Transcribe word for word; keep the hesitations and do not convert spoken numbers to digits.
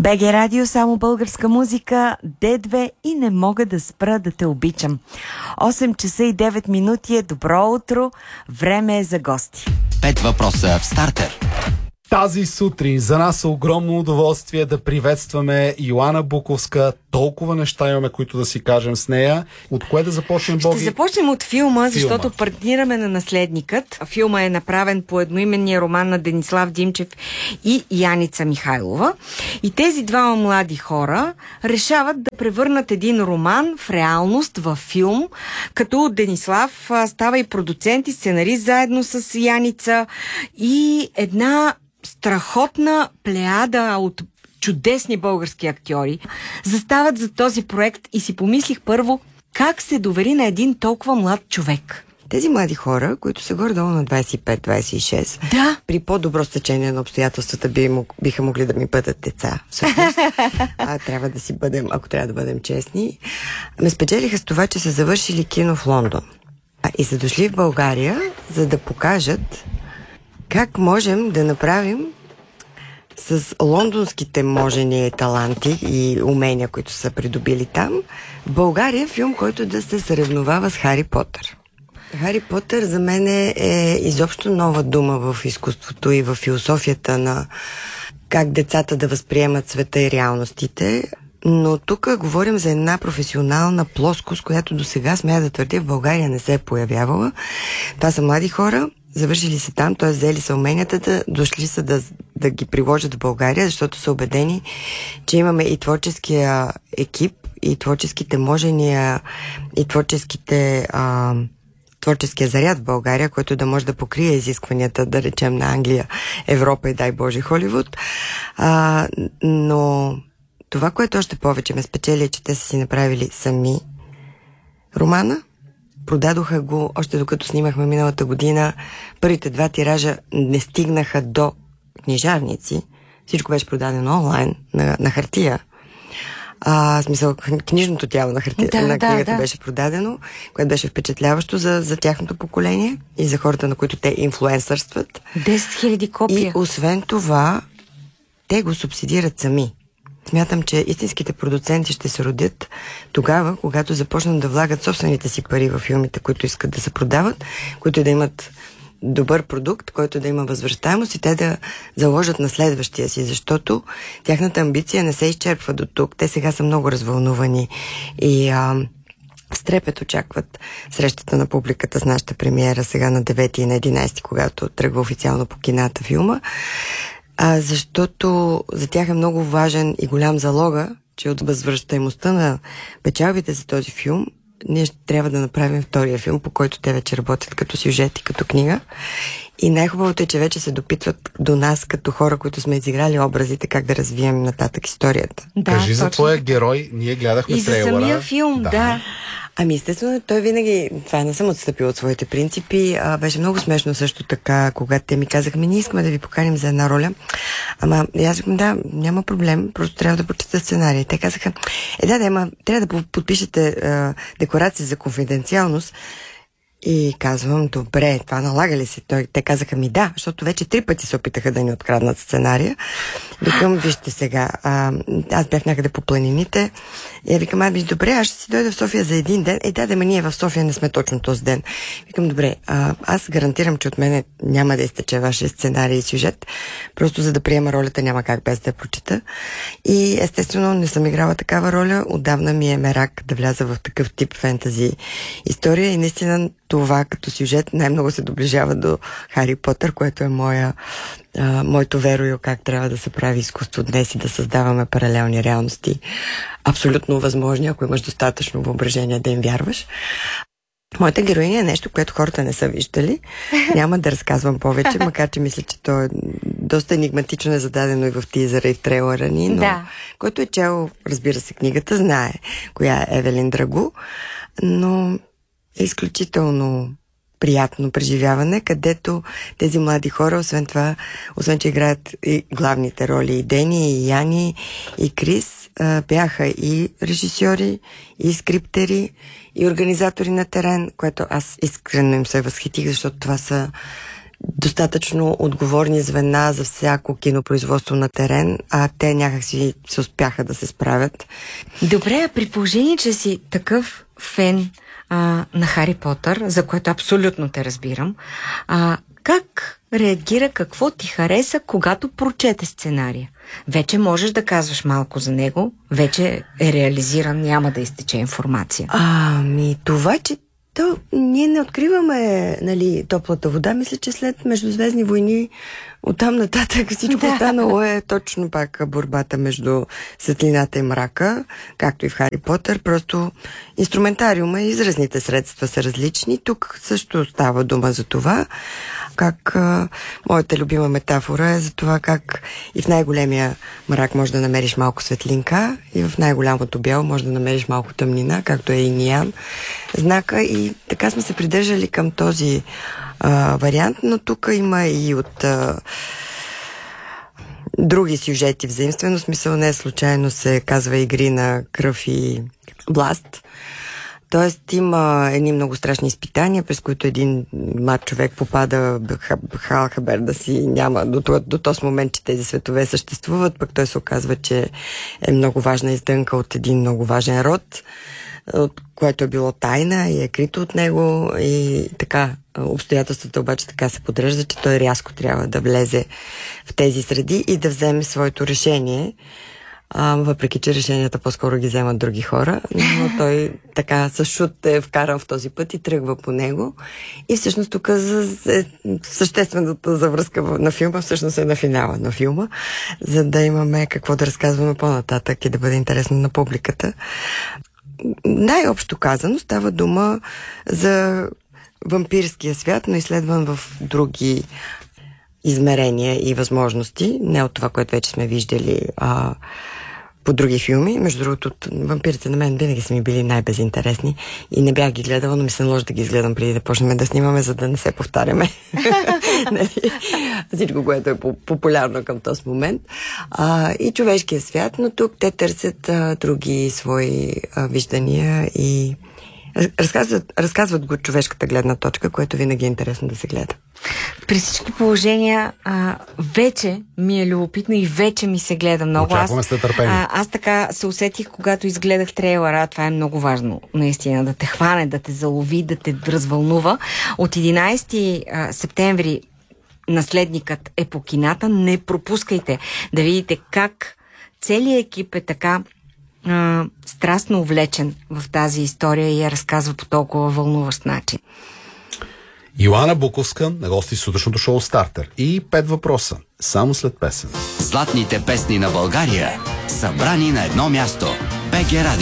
БГ Радио, само българска музика, Д две и не мога да спра да те обичам. осем часа и девет минути е добро утро, време е за гости. Пет въпроса в стартер. Тази сутрин за нас е огромно удоволствие да приветстваме Йоана Буковска. Толкова неща имаме, които да си кажем с нея. От кое да започнем, Боги? Ще започнем от филма, защото филма. партнираме на наследникът. Филма е направен по едноименния роман на Денислав Димчев и Яница Михайлова. И тези двама млади хора решават да превърнат един роман в реалност, в филм, като Денислав става и продуцент и сценарист заедно с Яница и една страхотна плеяда от чудесни български актьори застават за този проект и си помислих първо как се довери на един толкова млад човек. Тези млади хора, които са горе-долу на двайсет и пет двайсет и шест, да. При по-добро стечение на обстоятелствата би мог, биха могли да ми бъдат деца. Всъщност, а, трябва да си бъдем, ако трябва да бъдем честни, ме спечелиха с това, че са завършили кино в Лондон. А, и са дошли в България, за да покажат как можем да направим с лондонските можения, таланти и умения, които са придобили там, в България филм, който да се съревновава с Хари Потър. Хари Потър за мен е изобщо нова дума в изкуството и в философията на как децата да възприемат света и реалностите. Но тук говорим за една професионална плоскост, която до сега, смея да твърдя, в България не се е появявала. Това са млади хора, завършили се там, т.е. взели са уменията, да, дошли са да, да ги приложат в България, защото са убедени, че имаме и творческия екип, и творческите можения, и творческите, а, творческия заряд в България, който да може да покрие изискванията, да речем, на Англия, Европа и дай Боже Холивуд. А, но това, което още повече ме спечели, е, че те са си направили сами романа. Продадоха го още докато снимахме миналата година. Първите два тиража не стигнаха до книжарници. Всичко беше продадено онлайн, на, на хартия. А, смисъл, книжното тяло на, хартия, да, на книгата да, да. беше продадено, което беше впечатляващо за, за тяхното поколение и за хората, на които те инфлуенсърстват. десет хиляди копия. И освен това, те го субсидират сами. Смятам, че истинските продуценти ще се родят тогава, когато започнат да влагат собствените си пари във филмите, които искат да се продават, които да имат добър продукт, който да има възвръщаемост и те да заложат на следващия си, защото тяхната амбиция не се изчерпва до тук. Те сега са много развълнувани и а, с трепет очакват срещата на публиката с нашата премиера сега на девети и на единайсети, когато тръгва официално по кината филма. А, защото за тях е много важен и голям залога, че от възвръщаемостта на печалбите за този филм ние ще трябва да направим втория филм, по който те вече работят като сюжет и като книга. И най-хубавото е, че вече се допитват до нас като хора, които сме изиграли образите, как да развием нататък историята. Да, Кажи за точно. твоя герой, ние гледахме И трейлера. за самия филм, да. да. Ами естествено, той винаги, това не съм отстъпил от своите принципи, а, беше много смешно също така, когато те ми казаха, ми ние искаме да ви поканим за една роля, ама и аз викам, да, няма проблем, просто трябва да прочета сценария. Те казаха, е да, да, ама трябва да подпишете а, декларация за конфиденциалност. И казвам, добре, това налага ли се? Той, те казаха ми да, защото вече три пъти се опитаха да ни откраднат сценария. Викам, вижте сега, а, аз бях някъде по планините и викам, аз виж, добре, аз ще си дойда в София за един ден. Е, да, да, ма ние в София не сме точно този ден. Викам, добре, а, аз гарантирам, че от мене няма да изтече вашия сценарий и сюжет, просто за да приема ролята няма как без да я прочита. И естествено не съм играла такава роля, отдавна ми е мерак да вляза в такъв тип фентази история и наистина това като сюжет най-много се доближава до Хари Потър, което е моя, а, моето верою как трябва да се прави изкуство днес и да създаваме паралелни реалности. Абсолютно възможни, ако имаш достатъчно въображение да им вярваш. Моята героиня е нещо, което хората не са виждали. Няма да разказвам повече, макар че мисля, че то е доста енигматично е зададено и в тизъра, и в трейлера ни, но да. който е чел, разбира се, книгата, знае коя е Евелин Драгу, но е изключително приятно преживяване, където тези млади хора, освен това, освен че играят и главните роли, и Дени, и Яни, и Крис, бяха и режисьори, и скриптери, и организатори на терен, което аз искрено им се възхитих, защото това са достатъчно отговорни звена за всяко кинопроизводство на терен, а те някакси се успяха да се справят. Добре, а при положение, че си такъв фен а, на Хари Потър, за което абсолютно те разбирам, а, как реагира, какво ти хареса, когато прочете сценария? Вече можеш да казваш малко за него, вече е реализиран, няма да изтече информация. Ами, това, че то, ние не откриваме, нали, топлата вода. Мисля, че след Междузвездни войни оттам нататък всичко да. Останало е точно пак борбата между светлината и мрака, както и в Хари Потър. Просто инструментариума и изразните средства са различни. Тук също става дума за това, как а, моята любима метафора е за това как и в най-големия мрак може да намериш малко светлинка и в най-голямото бяло може да намериш малко тъмнина, както е и Ниан знака, и така сме се придържали към този а, вариант, но тук има и от а, други сюжети взаимствено, смисъл не случайно се казва игри на кръв и власт. Тоест има едни много страшни изпитания, през които един млад човек попада хал хабер да си няма до, до този момент, че тези светове съществуват, пък той се оказва, че е много важна издънка от един много важен род, от което е било тайна и е крито от него, и така обстоятелствата обаче така се подрежда, че той рязко трябва да влезе в тези среди и да вземе своето решение. А, въпреки че решенията по-скоро ги вземат други хора, но той така със шут е вкаран в този път и тръгва по него. И всъщност тук за, за, съществената завръзка на филма всъщност е на финала на филма, за да имаме какво да разказваме по-нататък и да бъде интересно на публиката. Най-общо казано става дума за вампирския свят, но изследван в други измерения и възможности, не от това, което вече сме виждали а, по други филми. Между другото, вампирите на мен винаги са ми били най-безинтересни и не бях ги гледала, но ми се наложи да ги изгледам преди да почнем да снимаме, за да не се повтаряме. Всичко, което е популярно към този момент. А, и човешкия свят, но тук те търсят а, други свои а, виждания и разказват, разказват го човешката гледна точка, което винаги е интересно да се гледа. При всички положения а, вече ми е любопитно и вече ми се гледа много. Очакваме аз, с нетърпение. а, аз така се усетих, когато изгледах трейлера. Това е много важно, наистина, да те хване, да те залови, да те развълнува. От единайсети септември Наследникът е по кината. Не пропускайте да видите как целият екип е така а, страстно увлечен в тази история и я разказва по толкова вълнуващ начин. Йоана Буковска на гости в сутрешното шоу Стартер. И пет въпроса. Само след песен. Златните песни на България, събрани на едно място. БГ Радио.